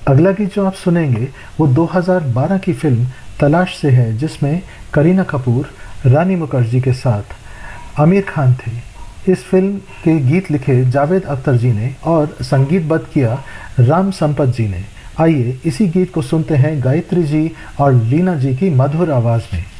अगला गीत जो आप सुनेंगे वो 2012 की फिल्म तलाश से है, जिसमें करीना कपूर, रानी मुखर्जी के साथ आमिर खान थे। इस फिल्म के गीत लिखे जावेद अख्तर जी ने और संगीतबद्ध किया राम संपत जी ने। आइए इसी गीत को सुनते हैं गायत्री जी और लीना जी की मधुर आवाज़ में।